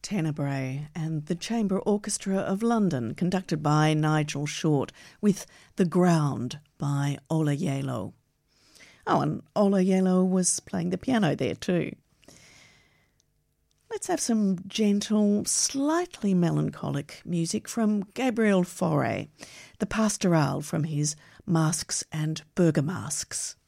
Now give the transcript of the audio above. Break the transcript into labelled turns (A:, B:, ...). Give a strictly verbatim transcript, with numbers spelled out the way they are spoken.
A: Tenebrae and the Chamber Orchestra of London, conducted by Nigel Short, with The Ground by Ola Yelo. Oh, and Ola Yelo was playing the piano there too. Let's have some gentle, slightly melancholic music from Gabriel Fauré, the Pastoral from his Masks and Bergamasques.